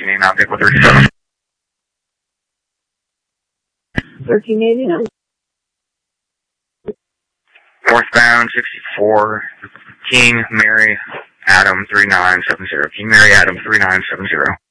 1389, vehicle 37. 1389. Northbound 64, King Mary Adam 3970. King Mary Adam 3970.